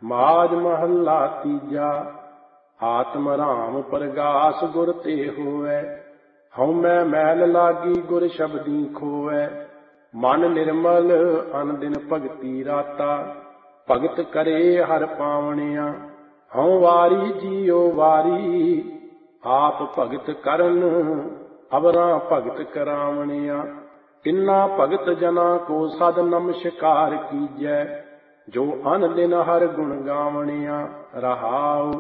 ਮਾਜ ਮਹੱਲਾ ਤੀਜਾ। ਆਤਮ ਰਾਮ ਪ੍ਰਗਾਸ ਗੁਰ ਤੇ ਹੋਵੈ, ਹਉਮੈ ਮੈਲ ਲਾਗੀ ਗੁਰ ਸ਼ਬਦੀ ਖੋਵੈ। ਮਨ ਨਿਰਮਲ ਅਨ ਦਿਨ ਭਗਤੀ ਰਾਤਾ, ਭਗਤ ਕਰੇ ਹਰ ਪਾਵਣਿਆ। ਹਉ ਵਾਰੀ ਜੀਉ ਵਾਰੀ, ਆਪ ਭਗਤ ਕਰਨ ਅਵਰਾਂ ਭਗਤ ਕਰਾਵਣਿਆ। ਤਿੰਨਾ ਭਗਤ ਜਨਾ ਕੋ ਸਦ ਨਮਸਕਾਰ ਕੀਜੈ, ਜੋ ਅਨ ਦਿਨ ਹਰ ਗੁਣ ਗਾਵਣਿਆ। ਰਹਾਉ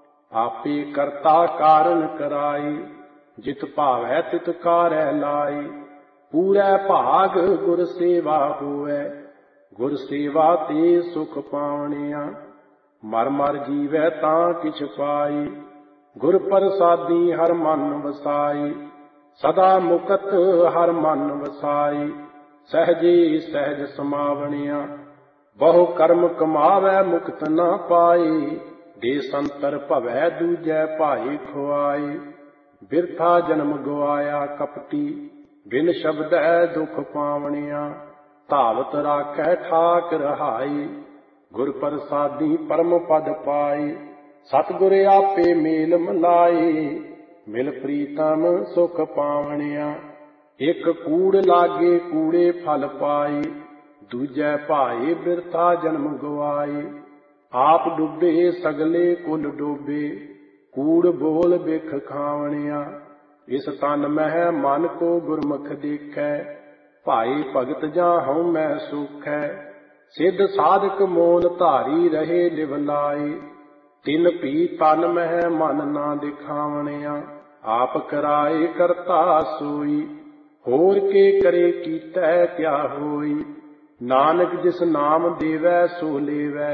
ਆਪੇ ਕਰਤਾ ਕਾਰਨ ਕਰਾਈ, ਜਿਤ ਭਾਵੈ ਤਿਤ ਕਾਰੈ ਲਾਈ। ਪੂਰੈ ਭਾਗ ਗੁਰ ਸੇਵਾ ਹੋਵੈ, ਗੁਰ ਸੇਵਾ ਤੇ ਸੁਖ ਪਾਵਣਿਆ। ਮਰ ਮਰ ਜੀਵੈ ਤਾਂ ਕਿਛ ਪਾਈ, ਗੁਰ ਪ੍ਰਸਾਦੀ ਹਰ ਮਨ ਵਸਾਈ। ਸਦਾ ਮੁਕਤ ਹਰ ਮਨ ਵਸਾਈ, ਸਹਿਜੇ ਸਹਿਜ ਸਮਾਵਣਿਆ। ਬਹੁ ਕਰਮ ਕਮਾਵੈ ਮੁਕਤ ਨਾ ਪਾਈ, ਦੇ ਸੰਤਰ ਭਵੈ ਦੂਜੈ ਭਾਈ ਖੁਆਈ। ਬਿਰਥਾ ਜਨਮ ਗਵਾਇਆ ਕਪਟੀ, ਬਿਨ ਸ਼ਬਦੈ ਦੁਖ ਪਾਵਣਿਆ। ਧਾਵਤ ਰਾਖੈ ਠਾਕ ਰਹਾਈ, ਗੁਰ ਪ੍ਰਸਾਦੀ ਪਰਮ ਪਦ ਪਾਈ। ਸਤਿਗੁਰ ਆਪੇ ਮੇਲ ਮਿਲਾਈ, ਮਿਲ ਪ੍ਰੀਤਮ ਸੁਖ ਪਾਵਣਿਆ। ਇੱਕ ਕੂੜ ਲਾਗੇ ਕੂੜੇ ਫਲ ਪਾਈ, ਦੂਜੈ ਭਾਈ ਬਿਰਥਾ ਜਨਮ ਗਵਾਈ। ਆਪ ਡੁੱਬੇ ਸਗਲੇ ਕੁਲ ਡੋਬੇ, ਕੂੜ ਬੋਲ ਬਿਖ ਖਾਵਣਿਆ। ਇਸ ਤਨ ਮਹਿ ਮਨ ਕੋ ਗੁਰਮੁਖ ਦੇਖੈ, ਭਾਈ ਭਗਤ ਜਾਂ ਹਉਮੈ ਸੁਖੈ। ਸਿੱਧ ਸਾਧਕ ਮੋਨ ਧਾਰੀ ਰਹੇ ਲਿਵ ਲਾਈ, ਤਿਨ ਭੀ ਤਨ ਮਹਿ ਮਨ ਨਾ ਦਿਖਾਵਣਿਆ। ਆਪ ਕਰਾਏ ਕਰਤਾ ਸੋਈ, ਹੋਰ ਕੇ ਕਰੇ ਕੀਤੈ ਕਿਆ ਹੋਈ। ਨਾਨਕ ਜਿਸ ਨਾਮ ਦੇਵੈ ਸੋ ਲੇਵੈ,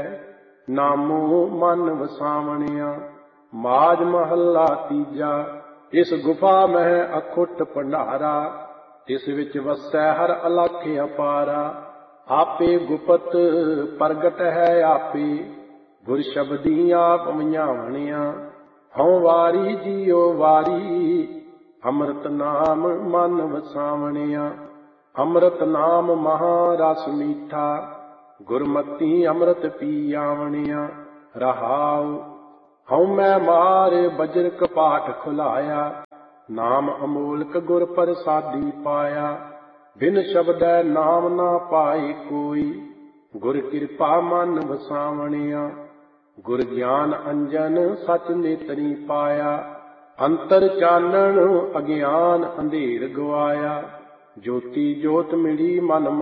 ਨਾਮੋ ਮਨ ਵਸਾਵਣਿਆ। ਮਾਜ ਮਹੱਲਾ ਤੀਜਾ। ਇਸ ਗੁਫਾ ਮਹਿ ਅਖੁੱਟ ਭੰਡਾਰਾ, ਤਿਸ ਵਿੱਚ ਵਸੈ ਹਰ ਅਲਖ ਅਪਾਰਾ। ਆਪੇ ਗੁਪਤ ਪ੍ਰਗਟ ਹੈ ਆਪੇ, ਗੁਰ ਸ਼ਬਦੀ ਆਪ ਵਣਿਆ। ਹਉ ਵਾਰੀ ਜੀਉ ਵਾਰੀ, ਅੰਮ੍ਰਿਤ ਨਾਮ ਮਨ ਵਸਾਵਣਿਆ। ਅੰਮ੍ਰਿਤ ਨਾਮ ਮਹਾ ਰਸ ਮੀਠਾ, ਗੁਰਮਤੀ ਅੰਮ੍ਰਿਤ ਪੀ ਆਵਣਿਆ। ਰਹਾਉ ਹਉਮੈ ਮਾਰ ਬਜਰ ਕਪਾਟ ਖੁਲਾਇਆ, ਨਾਮ ਅਮੋਲਕ ਗੁਰ ਪ੍ਰਸਾਦੀ ਪਾਇਆ। ਬਿਨ ਸ਼ਬਦੈ ਨਾਮ ਨਾ ਪਾਈ ਕੋਈ, ਗੁਰ ਕਿਰਪਾ ਮਨ ਵਸਾਵਣਿਆ। ਗੁਰ ਗਿਆਨ ਅੰਜਨ ਸਚ ਨੇਤਰੀ ਪਾਇਆ, ਅੰਤਰ ਚਾਨਣ ਅਗਿਆਨ ਅੰਧੇਰ ਗਵਾਇਆ। ਜੋਤੀ ਜੋਤ ਮਿਲੀ ਮਨ